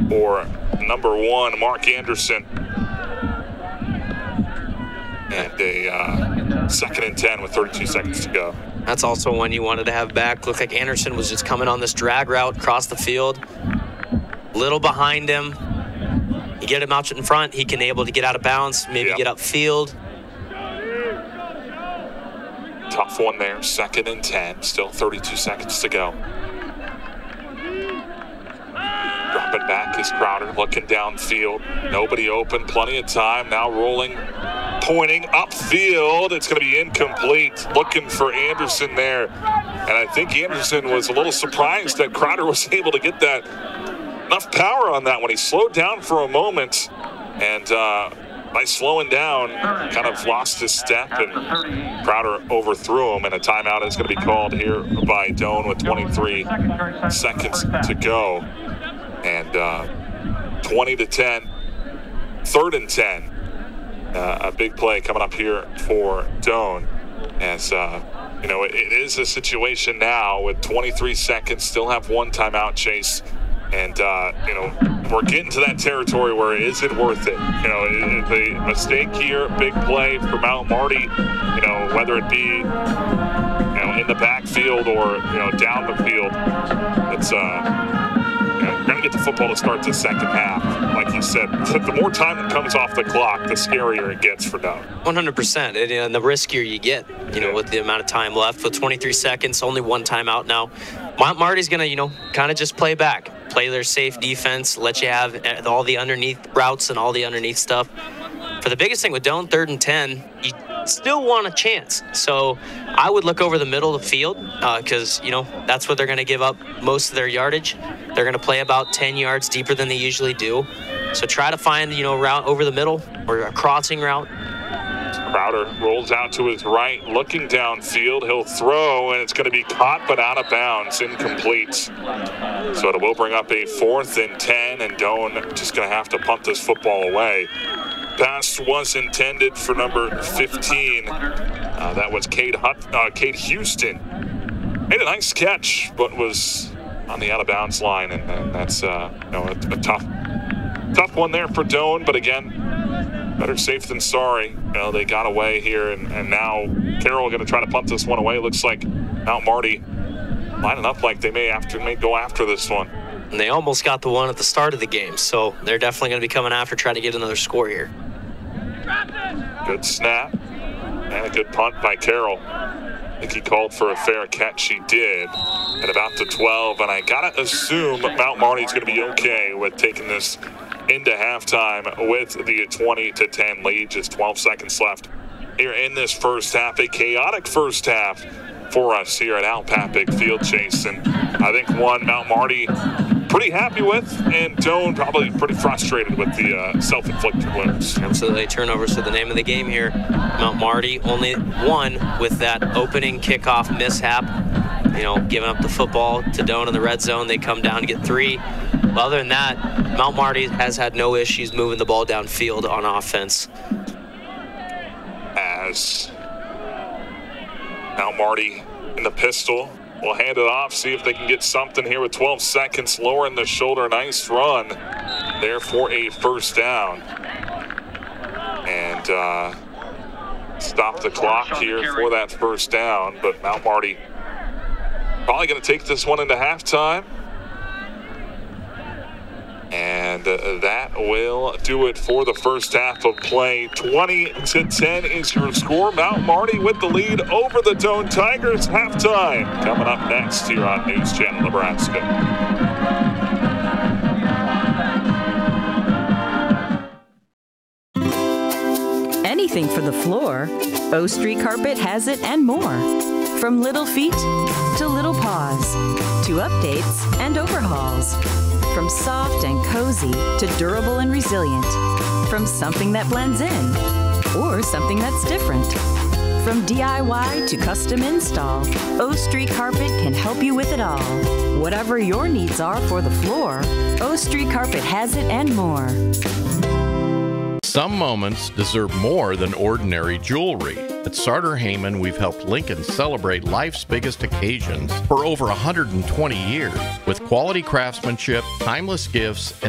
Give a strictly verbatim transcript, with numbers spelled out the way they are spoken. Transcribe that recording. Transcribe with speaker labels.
Speaker 1: for number one, Mark Anderson. And a uh, second and ten with thirty-two seconds to go.
Speaker 2: That's also one you wanted to have back. Looked like Anderson was just coming on this drag route across the field. Little behind him. You get him out in front, he can able to get out of bounds, maybe
Speaker 1: yep.
Speaker 2: get upfield.
Speaker 1: Tough one there, second and ten, still thirty-two seconds to go. Drop it back is Crowder looking downfield. Nobody open, plenty of time, now rolling, pointing upfield. It's going to be incomplete, looking for Anderson there. And I think Anderson was a little surprised that Crowder was able to get that enough power on that one. He slowed down for a moment, and uh, by slowing down, kind of lost his step, and Crowder overthrew him, and a timeout is going to be called here by Doane with twenty-three seconds to go. And uh, twenty to ten, third and ten. Uh, a big play coming up here for Doane. As, uh, you know, it, it is a situation now with twenty-three seconds, still have one timeout, Chase. And, uh, you know, we're getting to that territory where is it worth it? You know, the mistake here, big play for Mount Marty, you know, whether it be, you know, in the backfield or, you know, down the field, it's, uh, you know, you're going to get the football to start the second half. Like you said, the more time that comes off the clock, the scarier it gets for Doane.
Speaker 2: one hundred percent. And, and the riskier you get, you know, yeah. with the amount of time left. With twenty-three seconds, only one timeout now. Mount Marty's going to, you know, kind of just play back. Play their safe defense, let you have all the underneath routes and all the underneath stuff. For the biggest thing with Doane, third and ten, you still want a chance. So I would look over the middle of the field because, uh, you know, that's what they're going to give up most of their yardage. They're going to play about ten yards deeper than they usually do. So try to find, you know, a route over the middle or a crossing route.
Speaker 1: Crowder rolls out to his right, looking downfield. He'll throw, and it's going to be caught but out of bounds, incomplete. So it will bring up a fourth and ten, and Doane just going to have to punt this football away. Pass was intended for number fifteen. Uh, that was Cade, Hut- uh, Cade Houston. Made a nice catch, but was on the out-of-bounds line, and, and that's uh, you know, a, a tough, tough one there for Doane. But again, better safe than sorry. You know, they got away here, and, and now Carroll going to try to punt this one away. Looks like Mount Marty lining up like they may after may go after this one.
Speaker 2: And they almost got the one at the start of the game, so they're definitely going to be coming after, trying to get another score here.
Speaker 1: Good snap and a good punt by Carroll. I think he called for a fair catch. He did at about the twelve, and I gotta assume Mount Marty's going to be okay with taking this into halftime with the twenty to ten lead. Just twelve seconds left here in this first half. A chaotic first half for us here at Al Papik Field, Chase, and I think one Mount Marty pretty happy with, and Doane probably pretty frustrated with the uh, self-inflicted winners.
Speaker 2: Absolutely. Turnovers are the name of the game here. Mount Marty only one with that opening kickoff mishap. You know, giving up the football to Doane in the red zone. They come down to get three. But other than that, Mount Marty has had no issues moving the ball downfield on offense.
Speaker 1: As Mount Marty in the pistol, will hand it off, see if they can get something here with twelve seconds, lowering the shoulder. Nice run there for a first down. And uh, stop the clock here for that first down, but Mount Marty probably going to take this one into halftime. And uh, that will do it for the first half of play. twenty to ten is your score. Mount Marty with the lead over the Doane Tigers. Halftime coming up next here on News Channel Nebraska.
Speaker 3: Anything for the floor, O Street Carpet has it and more. From little feet to little paws, to updates and overhauls. From soft and cozy to durable and resilient. From something that blends in or something that's different. From D I Y to custom install, O Street Carpet can help you with it all. Whatever your needs are for the floor, O Street Carpet has it and more.
Speaker 4: Some moments deserve more than ordinary jewelry. At Sartor Heyman, we've helped Lincoln celebrate life's biggest occasions for over one hundred twenty years with quality craftsmanship, timeless gifts, and